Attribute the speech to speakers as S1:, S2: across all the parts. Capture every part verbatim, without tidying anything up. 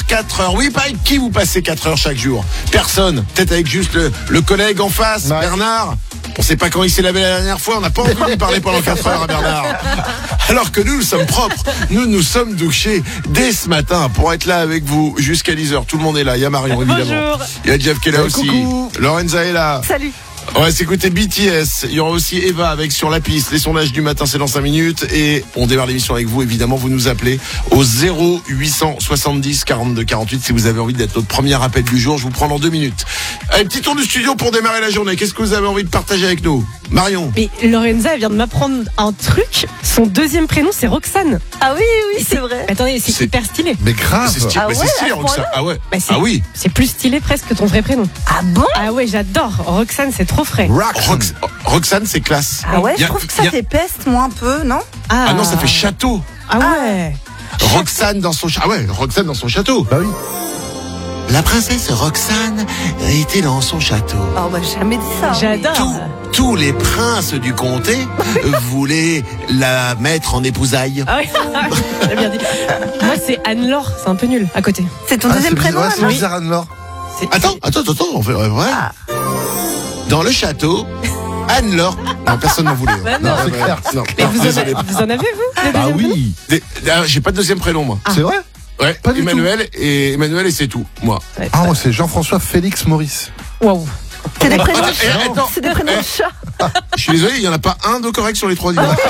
S1: quatre heures. Oui, pas avec qui vous passez quatre heures chaque jour? Personne. Peut-être avec juste le, le collègue en face, ouais. Bernard. On sait pas quand il s'est lavé la dernière fois. On n'a pas envie de lui parler pendant quatre heures à Bernard. Alors que nous, nous sommes propres. Nous, nous sommes douchés dès ce matin pour être là avec vous jusqu'à dix heures. Tout le monde est là. Il y a Marion, évidemment.
S2: Bonjour.
S1: Il y a Jeff qui est là aussi.
S2: Coucou.
S1: Lorenza est là.
S2: Salut.
S1: On va s'écouter B T S. Il y aura aussi Eva avec Sur la piste. Les sondages du matin, c'est dans cinq minutes. Et on démarre l'émission avec vous. Évidemment, vous nous appelez au zéro huit cent soixante-dix quarante-deux quarante-huit si vous avez envie d'être notre premier appel du jour. Je vous prends dans deux minutes. Allez, petit tour du studio pour démarrer la journée. Qu'est-ce que vous avez envie de partager avec nous? Marion.
S2: Mais Lorenza, elle vient de m'apprendre un truc. Son deuxième prénom, c'est Roxane.
S3: Ah oui, oui, c'est vrai.
S2: Attendez, c'est,
S1: C'est-
S2: hyper stylé.
S4: Mais grave.
S1: C'est stylé,
S3: Ah
S1: mais
S3: ouais,
S1: c'est stylé,
S3: à ce
S1: Roxane. Ah ouais.
S2: Bah, c'est-
S1: Ah oui.
S2: C'est plus stylé presque que ton vrai prénom.
S3: Ah bon?
S2: Ah ouais, j'adore. Roxane, c'est trop frais.
S4: Roxane.
S1: Rox- Roxane, c'est classe.
S3: Ah ouais,
S1: Y a-
S3: je trouve que ça
S1: y a-
S3: fait peste, moi, un peu, non?
S1: Ah non, ça fait château.
S2: Ah ouais.
S1: Roxane dans son château. Ah ouais, Roxane dans son château.
S4: Bah oui.
S1: La princesse Roxane était dans son château.
S3: Oh, bah, j'ai jamais dit ça.
S2: J'adore.
S1: Tous, tous les princes du comté voulaient la mettre en épousaille.
S2: Ah oui, j'ai bien dit. Moi, c'est Anne-Laure, c'est un peu nul à côté.
S3: C'est ton
S4: Ah,
S3: deuxième
S4: c'est
S3: prénom,
S4: bizarre, ouais,
S3: Anne?
S4: c'est bizarre, Anne-Laure.
S2: C'est-
S1: Attends, attends, attends, on fait ouais, ouais.
S3: Ah.
S1: Dans le château, Anne-Laure. Non, personne n'en voulait.
S2: Bah
S4: Non,
S2: non.
S4: c'est clair.
S1: Non,
S2: Mais
S1: non,
S2: vous, en
S1: désolé.
S2: avez, vous en avez, vous des
S4: Bah
S2: deuxièmes prénoms
S4: oui.
S1: Des- ah, J'ai pas de deuxième prénom, moi.
S4: C'est vrai?
S1: Ouais,
S4: Pas du
S1: Emmanuel et Emmanuel et c'est tout, moi.
S2: Ouais,
S4: Ah, moi, c'est Jean-François Félix Maurice.
S2: Waouh.
S3: C'est des prénoms.
S1: Attends, eh, attends.
S3: C'est des prénoms de chat.
S1: Je suis désolé, il y en a pas un de correct sur les trois. Dis donc.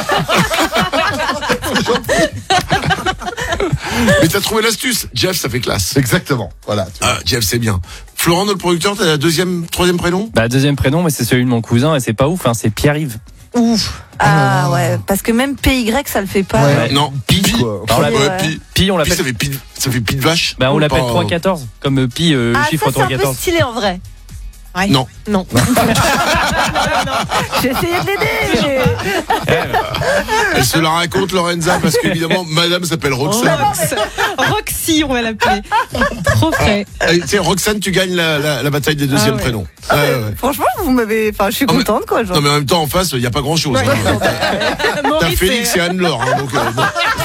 S1: Mais t'as trouvé l'astuce. Jeff, ça fait classe.
S4: Exactement. Voilà.
S1: Ah, Jeff, c'est bien. Florent, notre producteur, t'as la deuxième, troisième prénom?
S5: Bah deuxième prénom, mais c'est celui de mon cousin et c'est pas ouf, hein, c'est Pierre-Yves.
S2: Ouf.
S3: Ah ouais, parce que même P Y, ça le fait pas.
S4: Ouais.
S1: Non, Pi.
S4: quoi.
S5: Alors là,
S3: Ouais.
S1: Ouais, Pi.
S5: Pi, on
S1: Pi, ça
S5: l'appelle.
S1: fait Pi, ça fait Pi de vache.
S5: Bah on
S1: Ou
S5: l'appelle
S1: pas,
S5: trois
S1: euh,
S5: quatorze, comme euh, Pi euh,
S3: Ah,
S5: chiffre
S3: ça, c'est un peu
S5: trois quatorze.
S3: stylé, en vrai.
S2: Ouais.
S1: Non.
S2: Non.
S3: J'ai essayé de l'aider, mais...
S1: Elle se la raconte, Lorenza, parce qu'évidemment, madame s'appelle Roxane.
S2: Rox. Roxy, on va l'appeler. Trop frais.
S1: Euh, Tu sais, Roxane, tu gagnes la, la, la bataille des deuxièmes
S2: Ah ouais.
S1: prénoms. Ouais, ouais, ouais.
S3: Franchement, vous m'avez... Enfin, je suis
S1: Non, mais-
S3: contente, quoi. Genre.
S1: Non, mais en même temps, en face, il n'y a pas grand-chose.
S2: Ouais.
S1: hein. T'as
S2: Maurice,
S1: Félix
S2: c'est-
S1: et Anne-Laure. Hein, donc, euh, bon.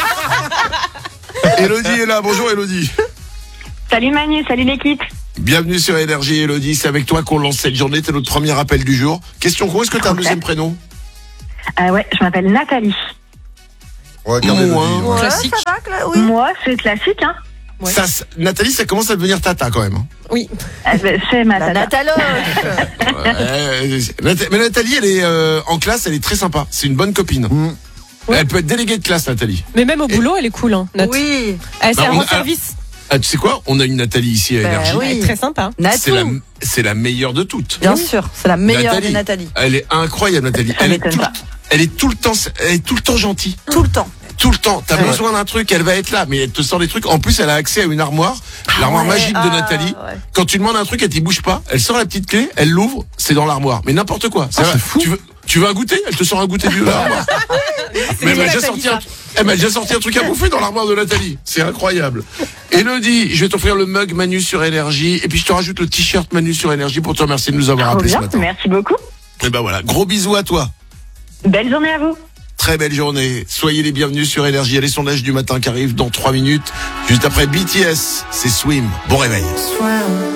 S1: Élodie est là. Bonjour, Élodie.
S6: Salut Manu, salut l'équipe.
S1: Bienvenue sur Énergie, Élodie. C'est avec toi qu'on lance cette journée. T'es notre premier appel du jour. Question con, est-ce que t'as un deuxième prénom?
S6: Euh, ouais, je m'appelle Nathalie.
S4: Ouais, regardez
S1: Moins.
S4: le livre.
S3: Ouais,
S2: Classique.
S3: ça va, Cla- oui.
S6: Moi, c'est classique, hein.
S2: Ouais.
S1: Ça, ça- Nathalie, ça commence à devenir tata quand même. hein.
S2: Oui.
S6: Euh, ben, c'est ma
S3: La
S6: tata.
S3: Nataloche.
S1: Euh, Nat- mais Nathalie, elle est euh, en classe, elle est très sympa. C'est une bonne copine.
S4: Mm.
S2: Ouais.
S1: Elle peut être déléguée de classe, Nathalie.
S2: Mais même au boulot, elle est cool, hein. Nat.
S3: Oui.
S2: Elle, c'est
S1: Bah,
S2: un
S1: on
S2: rend
S1: a-
S2: service.
S1: Ah, tu sais quoi? On a une Nathalie ici à
S3: Bah
S1: Énergie.
S3: oui.
S2: Elle est très sympa.
S1: C'est la,
S3: Natou.
S1: c'est la meilleure de toutes.
S3: Bien sûr, c'est la meilleure
S1: Nathalie.
S3: des Nathalie.
S1: Elle est incroyable, Nathalie.
S6: Ça
S1: Elle est,
S6: m'étonne
S1: tout,
S6: pas.
S1: elle est tout le temps, elle est tout le temps gentille.
S3: Tout le temps.
S1: Tout le temps. T'as
S3: Ouais.
S1: besoin d'un truc, elle va être là, mais elle te sort des trucs. En plus, elle a accès à une armoire, l'armoire
S3: ouais.
S1: magique de
S3: Ah,
S1: Nathalie.
S3: ouais.
S1: Quand tu demandes un truc, elle t'y bouge pas. Elle sort la petite clé, elle l'ouvre, c'est dans l'armoire. Mais n'importe quoi.
S4: Ah,
S1: vrai.
S4: c'est fou.
S1: Tu veux, tu veux un goûter? Elle te sort un goûter de l'armoire. Mais elle m'a déjà sorti un, elle m'a déjà sorti un truc à bouffer dans l'armoire de Nathalie. C'est incroyable. Elodie, je vais t'offrir le mug Manu sur Énergie. Et puis je te rajoute le t-shirt Manu sur Énergie pour te remercier de nous avoir
S6: Trop
S1: appelé ce
S6: bien,
S1: matin.
S6: merci beaucoup.
S1: Et ben voilà. Gros bisous à toi.
S6: Belle journée à vous.
S1: Très belle journée. Soyez les bienvenus sur Énergie. Il y a les sondages du matin qui arrivent dans trois minutes. Juste après B T S, c'est Swim. Bon réveil.